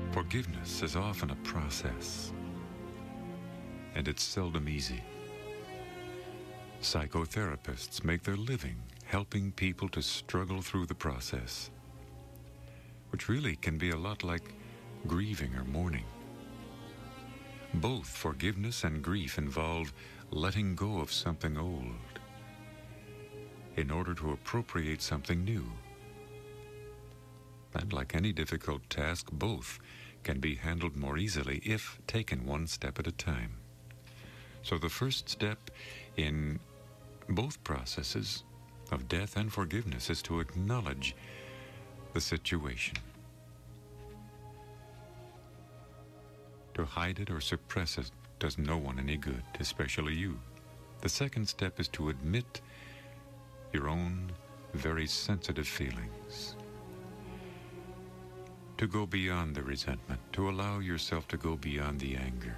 Forgiveness is often a process, and it's seldom easy. Psychotherapists make their living helping people to struggle through the process, which really can be a lot like grieving or mourning. Both forgiveness and grief involve letting go of something old in order to appropriate something new. And like any difficult task, both can be handled more easily if taken one step at a time. So the first step in both processes of death and forgiveness is to acknowledge the situation. To hide it or suppress it does no one any good, especially you. The second step is to admit your own very sensitive feelings. To go beyond the resentment, to allow yourself to go beyond the anger.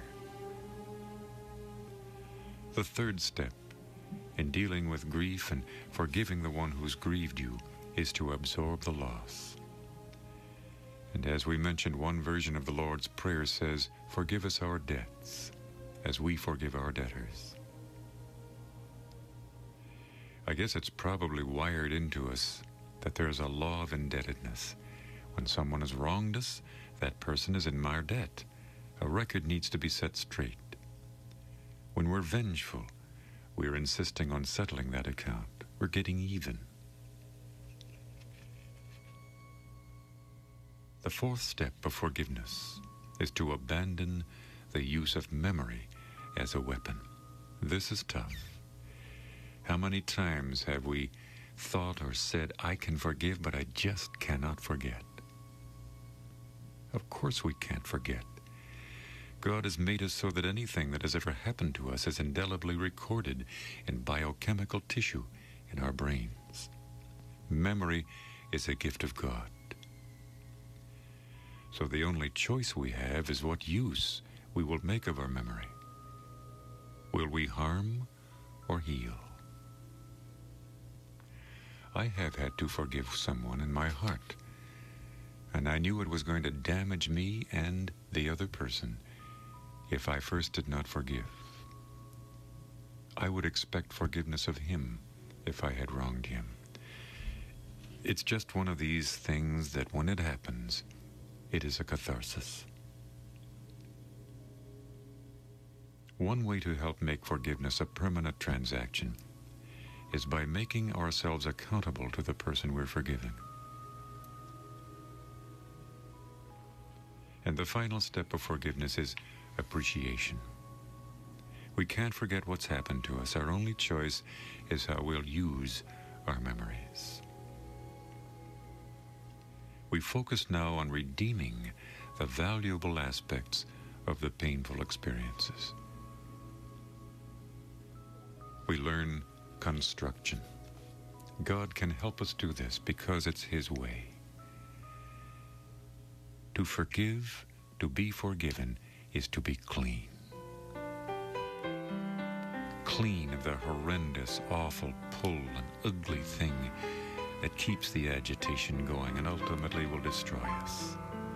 The third step in dealing with grief and forgiving the one who's grieved you is to absorb the loss. And as we mentioned, one version of the Lord's Prayer says, "Forgive us our debts, as we forgive our debtors." I guess it's probably wired into us that there's a law of indebtedness. When someone has wronged us, that person is in our debt. A record needs to be set straight. When we're vengeful, we're insisting on settling that account. We're getting even. The fourth step of forgiveness is to abandon the use of memory as a weapon. This is tough. How many times have we thought or said, "I can forgive, but I just cannot forget"? Of course we can't forget. God has made us so that anything that has ever happened to us is indelibly recorded in biochemical tissue in our brains. Memory is a gift of God. So the only choice we have is what use we will make of our memory. Will we harm or heal? I have had to forgive someone in my heart, and I knew it was going to damage me and the other person if I first did not forgive. I would expect forgiveness of him if I had wronged him. It's just one of these things that when it happens, it is a catharsis. One way to help make forgiveness a permanent transaction is by making ourselves accountable to the person we're forgiving. And the final step of forgiveness is appreciation. We can't forget what's happened to us. Our only choice is how we'll use our memories. We focus now on redeeming the valuable aspects of the painful experiences. We learn construction. God can help us do this because it's His way. To forgive, to be forgiven, is to be clean. Clean of the horrendous, awful pull and ugly thing that keeps the agitation going and ultimately will destroy us.